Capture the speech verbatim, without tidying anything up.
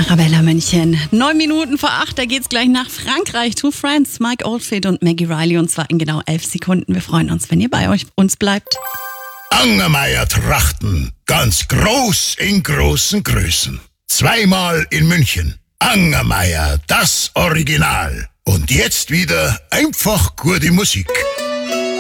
Arabella München. Neun Minuten vor acht, da geht's gleich nach Frankreich. Two Friends, Mike Oldfield und Maggie Riley. Und zwar in genau elf Sekunden. Wir freuen uns, wenn ihr bei euch uns bleibt. Angermeier Trachten, ganz groß in großen Größen. Zweimal in München. Angermeier, das Original. Und jetzt wieder einfach gute Musik.